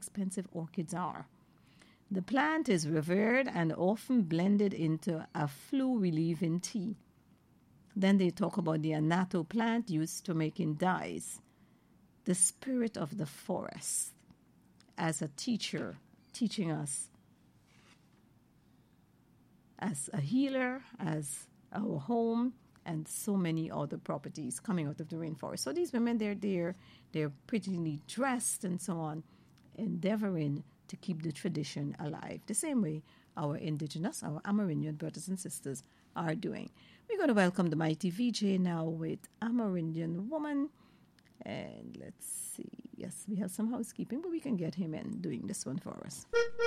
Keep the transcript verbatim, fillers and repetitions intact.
expensive orchids are. The plant is revered and often blended into a flu-relieving tea. Then they talk about the annatto plant used to making dyes. The spirit of the forest as a teacher, teaching us as a healer, as our home, and so many other properties coming out of the rainforest. So these women, they're there, they're prettily dressed and so on, endeavoring to keep the tradition alive, the same way our indigenous, our Amerindian brothers and sisters are doing. We're going to welcome the mighty V J now with Amerindian Woman. And let's see. Yes, we have some housekeeping, but we can get him in doing this one for us.